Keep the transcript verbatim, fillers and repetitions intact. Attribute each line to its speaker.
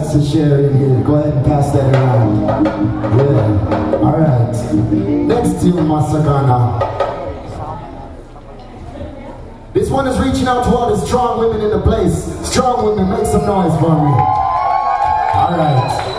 Speaker 1: has to share in here. Go ahead and pass that around. Yeah. All right. Next tune, Masagana. This one is reaching out to all the strong women in the place. Strong women, make some noise for me. All right.